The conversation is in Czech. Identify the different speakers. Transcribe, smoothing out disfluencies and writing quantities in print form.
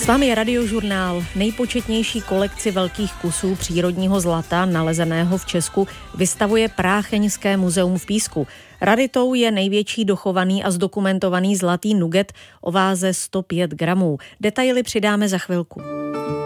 Speaker 1: S vámi je Radiožurnál. Nejpočetnější kolekci velkých kusů přírodního zlata nalezeného v Česku vystavuje Prácheňské muzeum v Písku. Raritou je největší dochovaný a zdokumentovaný zlatý nuget o váze 105 gramů. Detaily přidáme za chvilku.